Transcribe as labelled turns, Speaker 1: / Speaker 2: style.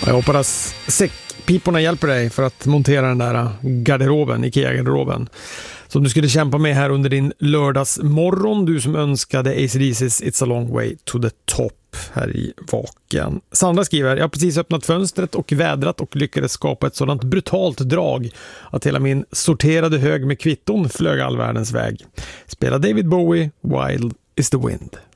Speaker 1: Jag hoppas säckpiporna hjälper dig för att montera den där garderoben, Ikea-garderoben. Som du skulle kämpa med här under din lördagsmorgon, du som önskade AC/DC's It's a long way to the top här i Vaken. Sandra skriver, jag har precis öppnat fönstret och vädrat och lyckades skapa ett sådant brutalt drag att hela min sorterade hög med kvitton flög all världens väg. Spela David Bowie, Wild is the Wind.